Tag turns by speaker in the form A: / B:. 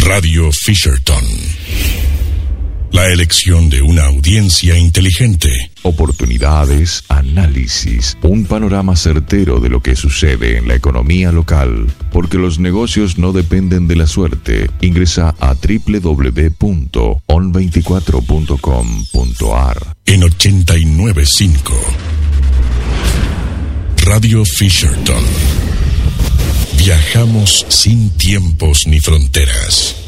A: Radio Fisherton. La elección de una audiencia inteligente.
B: Oportunidades, análisis, un panorama certero de lo que sucede en la economía local. Porque los negocios no dependen de la suerte. Ingresa a www.on24.com.ar.
A: En 89.5 Radio Fisherton. Viajamos sin tiempos ni fronteras.